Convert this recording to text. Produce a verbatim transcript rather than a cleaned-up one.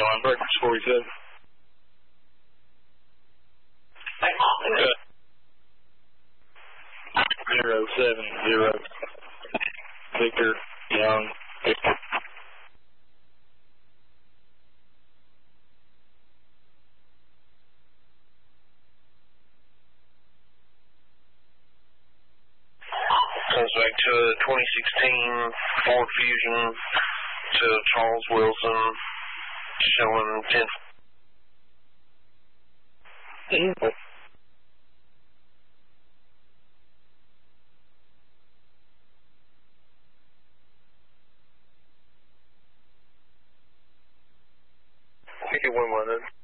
on breakfast forty-seven. Okay. Zero seven zero. Victor Young. Victor. Comes back to a twenty sixteen Ford Fusion to Charles Wilson, showing ten. Mm-hmm. Ticket one one.